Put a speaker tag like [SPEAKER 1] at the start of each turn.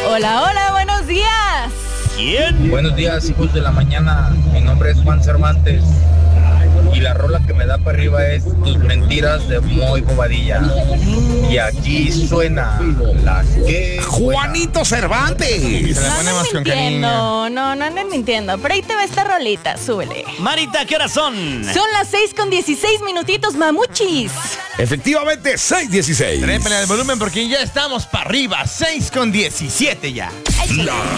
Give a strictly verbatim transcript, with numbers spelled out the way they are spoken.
[SPEAKER 1] Hola, hola, buenos días.
[SPEAKER 2] ¿Quién?
[SPEAKER 3] Buenos días, hijos de la mañana. Mi nombre es Juan Cervantes. Y la rola que me da para arriba es Tus mentiras de Moy Bobadilla. Y aquí suena la que...
[SPEAKER 4] Juanito Cervantes.
[SPEAKER 1] No anden mintiendo, no, no anden mintiendo. Pero ahí te va esta rolita, súbele.
[SPEAKER 2] Marita, ¿qué horas son?
[SPEAKER 1] Son las seis con dieciséis minutitos, mamuchis.
[SPEAKER 4] Efectivamente, seis dieciséis.
[SPEAKER 5] Trépele al volumen porque ya estamos para arriba. seis con diecisiete ya.
[SPEAKER 4] La